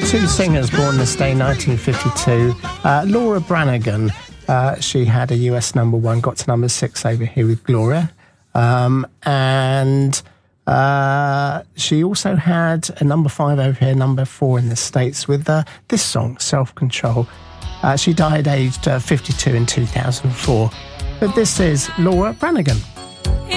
Two singers born this day, 1952. Laura Branigan, she had a US #1, got to #6 over here with Gloria. And she also had a #5 over here, #4 in the States with this song, Self-Control. She died aged 52 in 2004. But this is Laura Branigan.